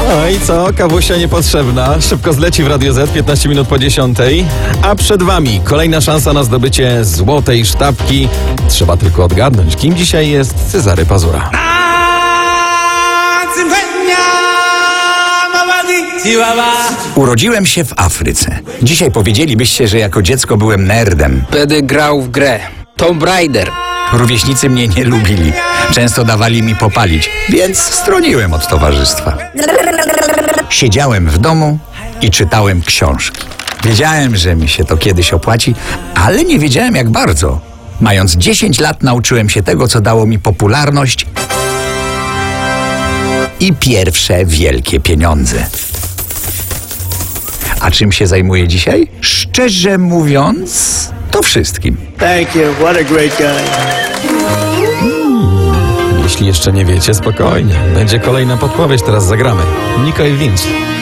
No i co? Kawusia niepotrzebna. Szybko zleci w Radio Z, 15 minut po 10. A przed wami kolejna szansa na zdobycie złotej sztabki. Trzeba tylko odgadnąć, kim dzisiaj jest Cezary Pazura. Urodziłem się w Afryce. Dzisiaj powiedzielibyście, że jako dziecko byłem nerdem. Będę grał w grę Tomb Raider. Rówieśnicy mnie nie lubili. Często dawali mi popalić, więc stroniłem od towarzystwa. Siedziałem w domu i czytałem książki. Wiedziałem, że mi się to kiedyś opłaci, ale nie wiedziałem jak bardzo. Mając 10 lat nauczyłem się tego, co dało mi popularność i pierwsze wielkie pieniądze. A czym się zajmuję dzisiaj? Szczerze mówiąc, to wszystkim. Thank you. What a great guy. Jeśli jeszcze nie wiecie, spokojnie. Będzie kolejna podpowiedź, teraz zagramy. Nicole Vince.